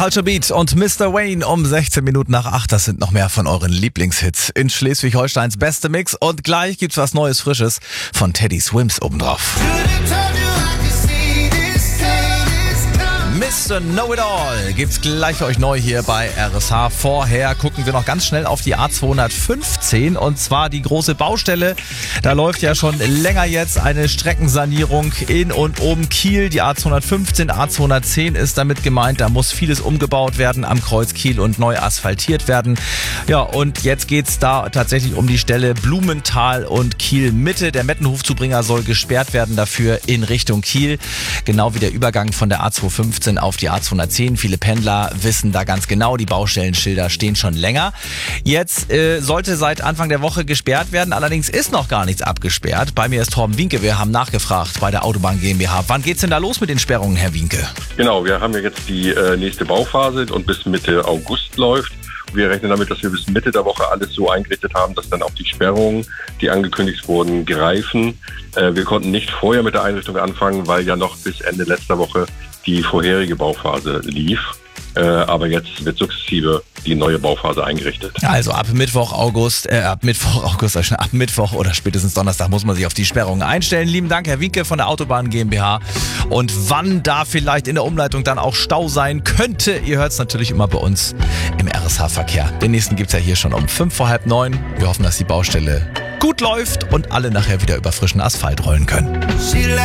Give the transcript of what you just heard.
Culture Beat und Mr. Wayne um 16 Minuten nach 8. Das sind noch mehr von euren Lieblingshits in Schleswig-Holsteins beste Mix. Und gleich gibt's was Neues, Frisches von Teddy Swims obendrauf. Mr. Know-It-All gibt's gleich euch neu hier bei RSH. Vorher gucken wir noch ganz schnell auf die A215 und zwar die große Baustelle. Da läuft ja schon länger jetzt eine Streckensanierung in und um Kiel. Die A215, A210 ist damit gemeint. Da muss vieles umgebaut werden am Kreuz Kiel und neu asphaltiert werden. Ja, und jetzt geht's da tatsächlich um die Stelle Blumenthal und Kiel Mitte. Der Mettenhofzubringer soll gesperrt werden dafür in Richtung Kiel. Genau wie der Übergang von der A215 auf die A210. Viele Pendler wissen da ganz genau, die Baustellenschilder stehen schon länger. Jetzt sollte seit Anfang der Woche gesperrt werden, allerdings ist noch gar nichts abgesperrt. Bei mir ist Torben Wienke, wir haben nachgefragt bei der Autobahn GmbH. Wann geht's denn da los mit den Sperrungen, Herr Wienke? Genau, wir haben ja jetzt die nächste Bauphase und bis Mitte August läuft. Wir rechnen damit, dass wir bis Mitte der Woche alles so eingerichtet haben, dass dann auch die Sperrungen, die angekündigt wurden, greifen. Wir konnten nicht vorher mit der Einrichtung anfangen, weil ja noch bis Ende letzter Woche die vorherige Bauphase lief. Aber jetzt wird sukzessive die neue Bauphase eingerichtet. Also ab Mittwoch oder spätestens Donnerstag muss man sich auf die Sperrungen einstellen. Lieben Dank, Herr Wienke von der Autobahn GmbH. Und wann da vielleicht in der Umleitung dann auch Stau sein könnte, ihr hört es natürlich immer bei uns im RSH-Verkehr. Den nächsten gibt's ja hier schon um 8:55. Wir hoffen, dass die Baustelle gut läuft und alle nachher wieder über frischen Asphalt rollen können.